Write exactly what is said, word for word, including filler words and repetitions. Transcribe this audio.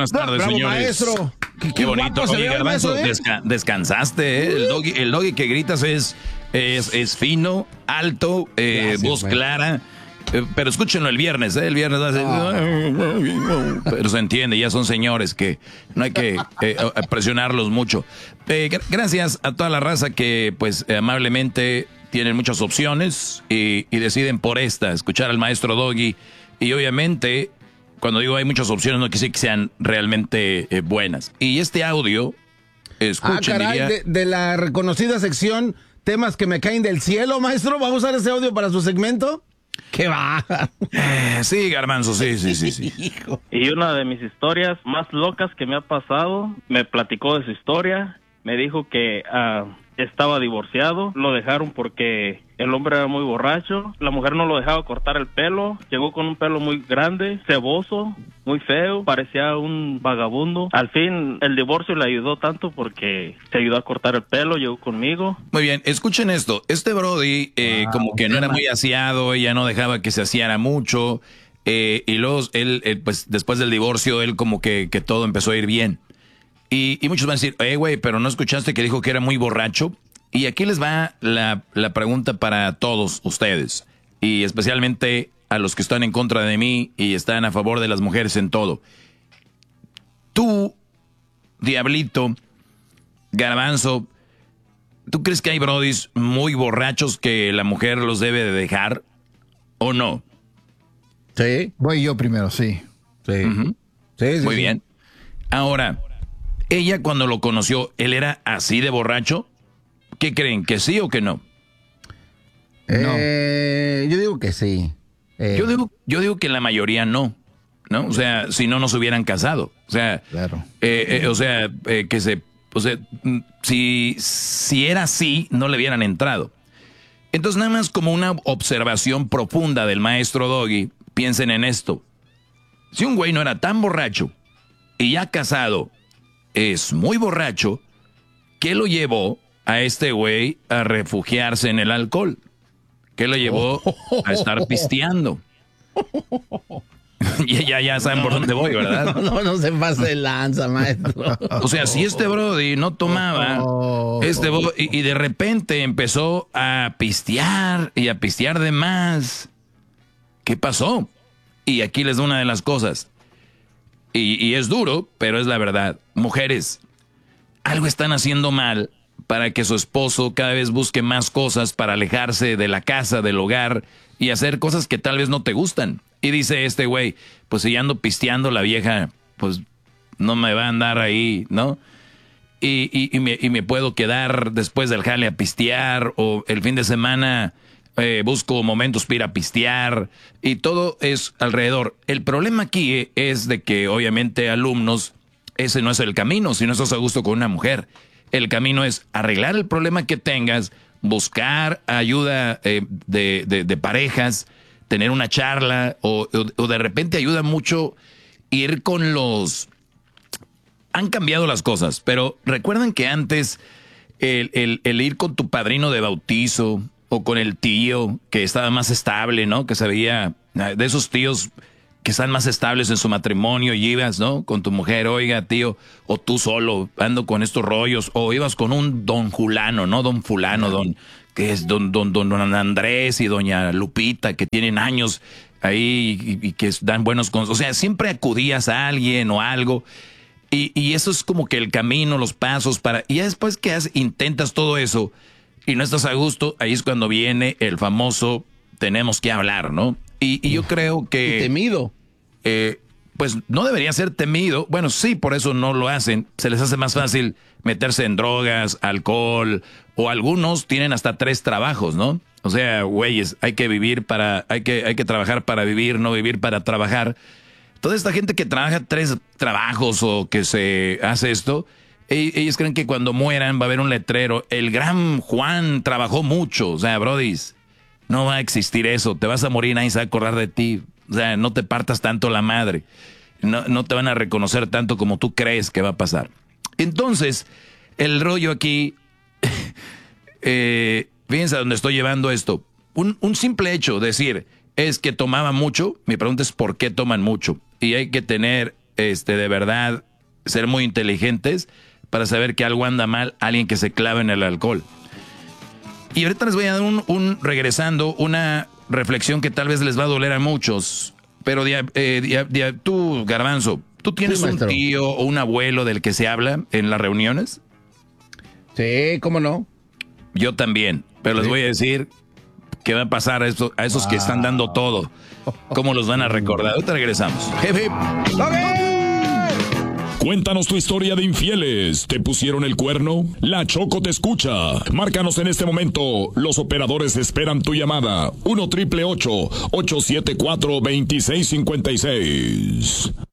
buenas tardes, Bravo, señores. maestro. Qué, qué bonito. Oye, Garbanzo, ¿eh? desca descansaste, ¿eh? El doggy, el doggy que gritas es, es, es fino, alto, eh, Gracias, voz maestro. clara. Eh, pero escúchenlo el viernes, ¿eh? El viernes hace... Oh. Pero se entiende, ya son señores que no hay que eh, presionarlos mucho. Eh, gr gracias a toda la raza que, pues, eh, amablemente tienen muchas opciones y, y deciden por esta, escuchar al maestro Doggy. Y obviamente, cuando digo hay muchas opciones, no quiere decir que sean realmente eh, buenas. Y este audio, escuchen, Ah, caray, diría, de, de la reconocida sección Temas que me caen del cielo, maestro. ¿Vamos a usar ese audio para su segmento? ¡Qué va! Eh, sí, Garbanzo, sí, sí, sí, sí. Y una de mis historias más locas que me ha pasado, me platicó de su historia, me dijo que uh, estaba divorciado, lo dejaron porque el hombre era muy borracho, la mujer no lo dejaba cortar el pelo, llegó con un pelo muy grande, ceboso, muy feo, parecía un vagabundo. Al fin el divorcio le ayudó tanto porque se ayudó a cortar el pelo, llegó conmigo. Muy bien, escuchen esto, este Brody eh, wow, como que no era muy aseado, ella no dejaba que se aseara mucho, eh, y luego él, eh, pues después del divorcio, él como que, que todo empezó a ir bien. Y, y muchos van a decir, eh, güey, pero ¿no escuchaste que dijo que era muy borracho? Y aquí les va la, la pregunta para todos ustedes, y especialmente a los que están en contra de mí y están a favor de las mujeres en todo. Tú, Diablito, Garbanzo, ¿tú crees que hay brodis muy borrachos que la mujer los debe de dejar o no? Sí. Voy yo primero, sí. Sí. Uh-huh. Sí, sí, Muy sí. bien. Ahora, ella cuando lo conoció, ¿él era así de borracho? ¿Qué creen? ¿Que sí o que no? Eh, yo digo que sí. Eh. Yo digo, yo digo que la mayoría no, ¿no? O sea, si no, no se hubieran casado. O sea, claro. eh, eh, o sea, eh, que se, o sea, si, si era así, no le hubieran entrado. Entonces, nada más como una observación profunda del maestro Doggy, piensen en esto. Si un güey no era tan borracho y ya casado es muy borracho, ¿qué lo llevó a este güey a refugiarse en el alcohol? ¿Qué lo llevó a estar pisteando? ya, ya, ya saben por dónde voy, ¿verdad? No, no, no se pase de lanza, maestro. O sea, si este brody no tomaba, este bro, y, y de repente empezó a pistear y a pistear de más, ¿qué pasó? Y aquí les doy una de las cosas. Y, y es duro, pero es la verdad. Mujeres, algo están haciendo mal para que su esposo cada vez busque más cosas para alejarse de la casa, del hogar y hacer cosas que tal vez no te gustan. Y dice este güey, pues si ya ando pisteando, la vieja, pues no me va a andar ahí, ¿no? Y, y, y, me, y me puedo quedar después del jale a pistear, o el fin de semana eh, busco momentos para ir a pistear, y todo es alrededor. El problema aquí es de que obviamente alumnos, ese no es el camino, si no estás a gusto con una mujer. El camino es arreglar el problema que tengas, buscar ayuda eh, de, de, de parejas, tener una charla, o, o, o de repente ayuda mucho ir con los... Han cambiado las cosas, pero recuerdan que antes el, el, el ir con tu padrino de bautizo o con el tío que estaba más estable, ¿no? Que se veía de esos tíos que están más estables en su matrimonio y ibas, ¿no? Con tu mujer, oiga, tío, o tú solo, ando con estos rollos, o ibas con un don Julano, ¿no? Don Fulano, don, que es don, don, don, don Andrés y doña Lupita, que tienen años ahí y, y que dan buenos consejos. O sea, siempre acudías a alguien o algo, y, y eso es como que el camino, los pasos para... Y ya después que has, intentas todo eso y no estás a gusto, ahí es cuando viene el famoso tenemos que hablar, ¿no? Y, y yo creo que... Y temido. Eh, pues no debería ser temido. Bueno, sí, por eso no lo hacen. Se les hace más fácil meterse en drogas, alcohol, o algunos tienen hasta tres trabajos, ¿no? O sea, güeyes, hay que vivir para... Hay que, hay que trabajar para vivir, no vivir para trabajar. Toda esta gente que trabaja tres trabajos o que se hace esto, ellos creen que cuando mueran va a haber un letrero. El gran Juan trabajó mucho. O sea, brodis, no va a existir eso. Te vas a morir, nadie se va a acordar de ti. O sea, no te partas tanto la madre. No, no te van a reconocer tanto como tú crees que va a pasar. Entonces, el rollo aquí, eh, fíjense a dónde estoy llevando esto. Un, un simple hecho, decir, es que tomaba mucho. Mi pregunta es ¿por qué toman mucho? Y hay que tener este, de verdad, ser muy inteligentes para saber que algo anda mal, alguien que se clava en el alcohol. Y ahorita les voy a dar un, un regresando, una reflexión que tal vez les va a doler a muchos. Pero dia, eh, dia, dia, tú, Garbanzo, ¿tú tienes sí, un tío o un abuelo del que se habla en las reuniones? Sí, ¿cómo no? Yo también, pero sí. Les voy a decir qué va a pasar a, esto, a esos wow. que están dando todo. ¿Cómo los van a recordar? Ahorita regresamos. Hip, hip. ¡Okay! Cuéntanos tu historia de infieles. ¿Te pusieron el cuerno? La Choco te escucha. Márcanos en este momento. Los operadores esperan tu llamada. uno triple ocho, ocho siete cuatro, dos seis cinco seis.